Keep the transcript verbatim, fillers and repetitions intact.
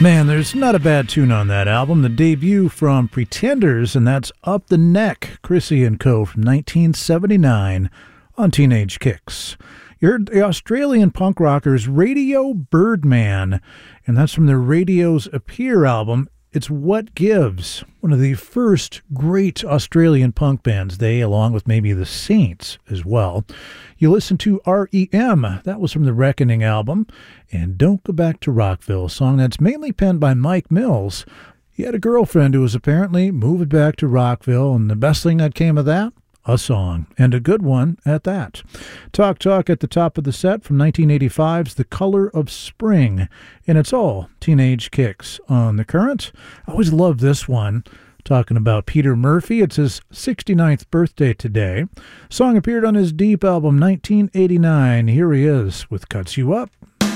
Man, there's not a bad tune on that album. The debut from Pretenders, and that's Up the Neck, Chrissy and Co. from nineteen seventy-nine on Teenage Kicks. You heard the Australian punk rockers Radio Birdman, and that's from their Radio's Appear album. It's What Gives, one of the first great Australian punk bands, they, along with maybe the Saints as well. You listen to R E M, that was from the Reckoning album, and Don't Go Back to Rockville, a song that's mainly penned by Mike Mills. He had a girlfriend who was apparently moving back to Rockville, and the best thing that came of that? A song, and a good one at that. Talk Talk at the top of the set from nineteen eighty-five's The Color of Spring, and it's all Teenage Kicks on The Current. I always love this one, talking about Peter Murphy. It's his sixty-ninth birthday today. Song appeared on his Deep album nineteen eighty-nine. Here he is with Cuts You Up.